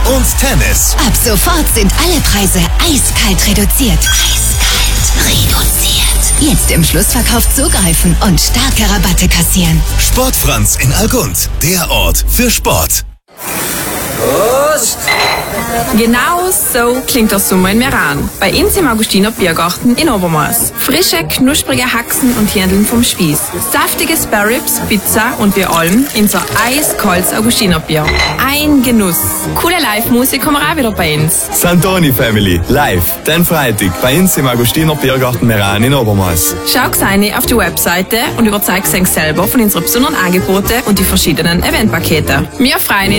und Tennis. Ab sofort sind alle Preise eiskalt reduziert. Jetzt im Schlussverkauf zugreifen und starke Rabatte kassieren. Sportfranz in Algund, der Ort für Sport. Prost! Genau so klingt der Sommer in Meran. Bei uns im Augustiner Biergarten in Obermaß. Frische, knusprige Haxen und Hähndeln vom Spieß. Saftige Spareribs, Pizza und wir allem in so eiskaltes Augustiner Bier. Ein Genuss. Coole Live-Musik kommen auch wieder bei uns. Santoni Family, live, den Freitag, bei uns im Augustiner Biergarten Meran in Obermaß. Schau rein auf die Webseite und überzeug dich selber von unseren besonderen Angeboten und die verschiedenen Eventpakete. Wir freuen uns